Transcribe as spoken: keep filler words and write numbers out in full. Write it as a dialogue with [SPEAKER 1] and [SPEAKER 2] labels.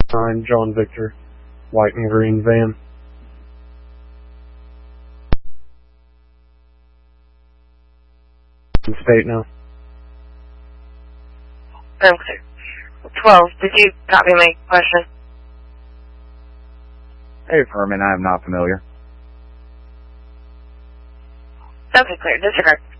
[SPEAKER 1] Nine, John Victor, white and green van. In state now.
[SPEAKER 2] I'm clear. twelve, did you copy my question?
[SPEAKER 3] Hey, Furman, I am not familiar.
[SPEAKER 2] Okay, clear. Disregard.